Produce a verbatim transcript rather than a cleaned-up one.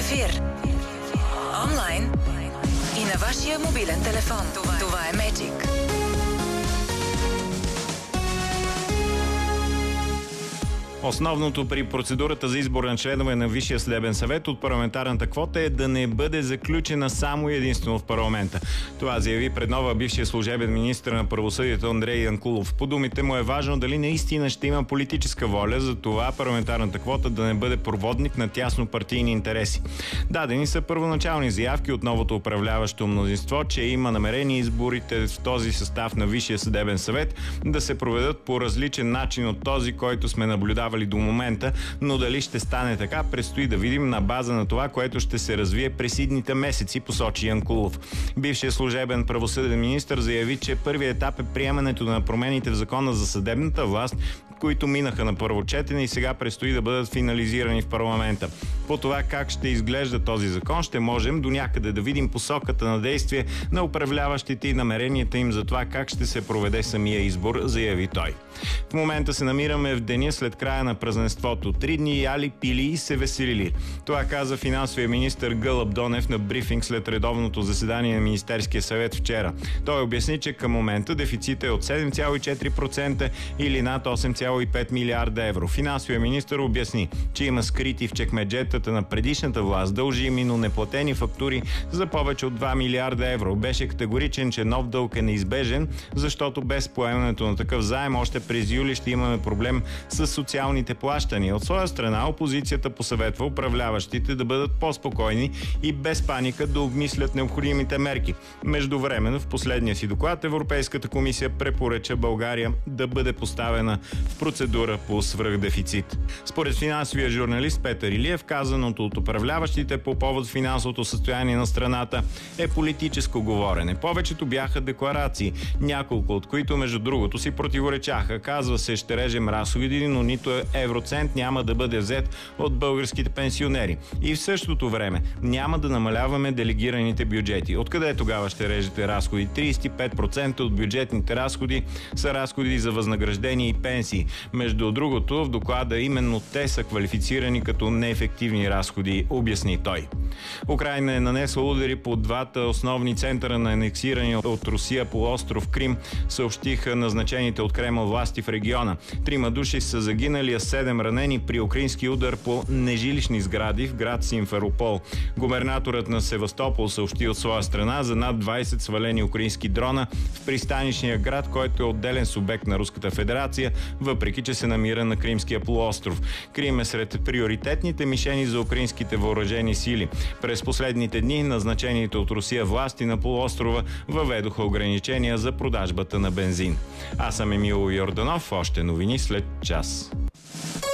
ефир. Онлайн и на вашия мобилен телефон. Това, Това е Magic. Основното при процедурата за избор на членове на Висшия съдебен съвет от парламентарната квота е да не бъде заключена само и единствено в парламента. Това заяви пред нова бившия служебен министър на правосъдието Андрей Янкулов. По думите му е важно дали наистина ще има политическа воля за това парламентарната квота да не бъде проводник на тясно партийни интереси. Дадени са първоначални заявки от новото управляващо мнозинство, че има намерение изборите в този състав на Висшия съдебен съвет да се проведат по различен начин от този, който сме наблюдавали до момента, но дали ще стане така, предстои да видим на база на това, което ще се развие през идните месеци, посочи Янкулов. Бившият служебен правосъден министър заяви, че първият етап е приемането на промените в Закона за съдебната власт, които минаха на първо четене и сега предстои да бъдат финализирани в парламента. По това как ще изглежда този закон, ще можем до някъде да видим посоката на действие на управляващите и намеренията им за това как ще се проведе самия избор, заяви той. В момента се намираме в деня след края на празненството. Три дни яли, пили и се веселили. Това каза финансовия министър Гълъб Донев на брифинг след редовното заседание на Министерския съвет вчера. Той обясни, че към момента дефицитът е от седем цяло и четири процента или над осем цяло и пет милиарда евро. Финансовия министър обясни, че има скрити в чекмеджетата на предишната власт дължими, но неплатени фактури за повече от два милиарда евро. Беше категоричен, че нов дълг е неизбежен, защото без поемането на такъв заем още през юли ще имаме проблем с социалните плащания. От своя страна опозицията посъветва управляващите да бъдат по-спокойни и без паника да обмислят необходимите мерки. Междувременно в последния си доклад Европейската комисия препоръча България да бъде поставена в процедура по свръхдефицит. Според финансовия журналист Петър Илиев, казаното от управляващите по повод финансовото състояние на страната е политическо говорене. Повечето бяха декларации, няколко от които между другото си противоречаха. Казва се, ще режем разходи, но нито евроцент няма да бъде взет от българските пенсионери. И в същото време няма да намаляваме делегираните бюджети. Откъде тогава ще режете разходи? тридесет и пет процента от бюджетните разходи са разходи за възнаграждение и пенсии. Между другото, в доклада именно те са квалифицирани като неефективни разходи, обясни той. Украйна е нанесла удари по двата основни центъра на анексирани от Русия полуостров Крим, съобщиха назначените от Кремъл власти в региона. Трима души са загинали, а седем ранени при украински удар по нежилищни сгради в град Симферопол. Губернаторът на Севастопол съобщи от своя страна за над двадесет свалени украински дрона в пристанищния град, който е отделен субект на Руската федерация, въпреки че се намира на Кримския полуостров. Крим е сред приоритетните мишени за украинските въоръжени сили. През последните дни назначените от Русия власти на полуострова въведоха ограничения за продажбата на бензин. Аз съм Емил Йорданов, още новини след час.